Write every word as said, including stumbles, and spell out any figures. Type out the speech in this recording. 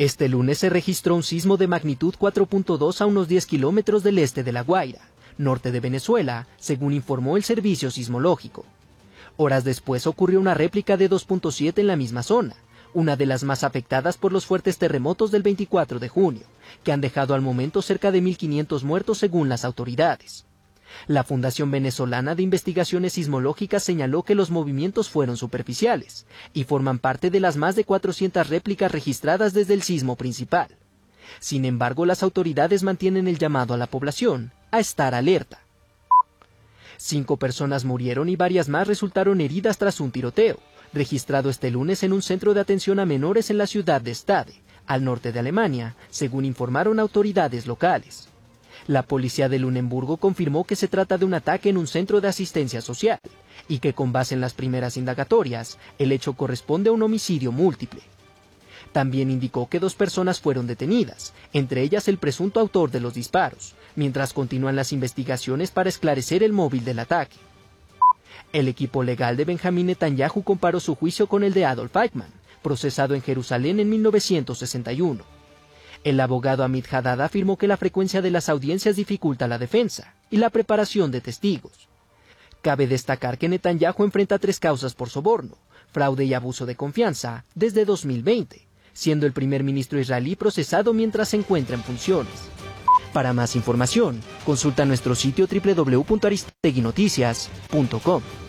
Este lunes se registró un sismo de magnitud cuatro punto dos a unos diez kilómetros del este de La Guaira, norte de Venezuela, según informó el Servicio Sismológico. Horas después ocurrió una réplica de dos punto siete en la misma zona, una de las más afectadas por los fuertes terremotos del veinticuatro de junio, que han dejado al momento cerca de mil quinientos muertos según las autoridades. La Fundación Venezolana de Investigaciones Sismológicas señaló que los movimientos fueron superficiales y forman parte de las más de cuatrocientas réplicas registradas desde el sismo principal. Sin embargo, las autoridades mantienen el llamado a la población a estar alerta. Cinco personas murieron y varias más resultaron heridas tras un tiroteo, registrado este lunes en un centro de atención a menores en la ciudad de Stade, al norte de Alemania, según informaron autoridades locales. La policía de Lunemburgo confirmó que se trata de un ataque en un centro de asistencia social y que, con base en las primeras indagatorias, el hecho corresponde a un homicidio múltiple. También indicó que dos personas fueron detenidas, entre ellas el presunto autor de los disparos, mientras continúan las investigaciones para esclarecer el móvil del ataque. El equipo legal de Benjamín Netanyahu comparó su juicio con el de Adolf Eichmann, procesado en Jerusalén en mil novecientos sesenta y uno. El abogado Amit Haddad afirmó que la frecuencia de las audiencias dificulta la defensa y la preparación de testigos. Cabe destacar que Netanyahu enfrenta tres causas por soborno, fraude y abuso de confianza desde dos mil veinte, siendo el primer ministro israelí procesado mientras se encuentra en funciones. Para más información, consulta nuestro sitio doble u doble u doble u punto aristeguinoticias punto com.